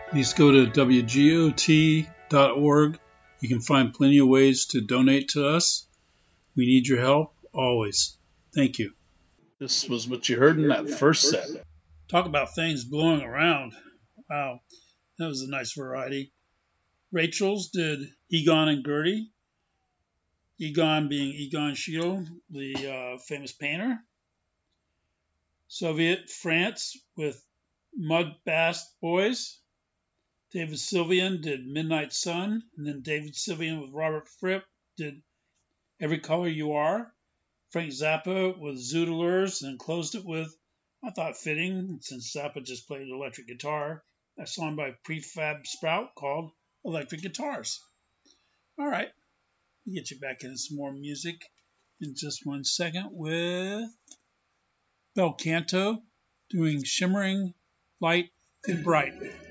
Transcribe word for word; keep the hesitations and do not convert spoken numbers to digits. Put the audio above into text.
Please go to W G O T dot org. You can find plenty of ways to donate to us. We need your help always. Thank you. This was what you heard in that first set. Talk about things blowing around. Wow, that was a nice variety. Rachel's did Egon and Gertie. Egon being Egon Schiele, the uh, famous painter. Soviet France with Mud Bass Boys. David Sylvian did Midnight Sun, and then David Sylvian with Robert Fripp did Every Color You Are. Frank Zappa with Zoodlers, and closed it with, I thought fitting, since Zappa just played electric guitar, a song by Prefab Sprout called Electric Guitars. All right, we'll get you back into some more music in just one second with Bel Canto doing Shimmering Light and Bright.